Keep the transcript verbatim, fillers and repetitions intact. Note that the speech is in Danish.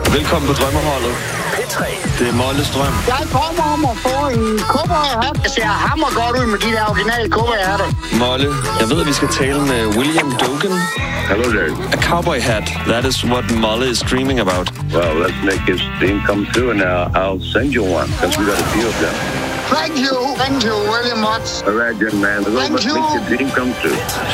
Velkommen på Drømmeholdet. P tre. Det er Molles drøm. Jeg kommer om at få en cowboyhat. Det ser hammer godt ud med de der originale cowboyhatter. Molle, jeg ved, at vi skal tale med William Dogen. Hello there. A cowboy hat. That is what Molle is dreaming about. Well, let's make his dream come true, and I'll, I'll send you one, because we got a few of them. Thank you. Thank you very much. All right, young man. Let's Thank make you. your dream come true.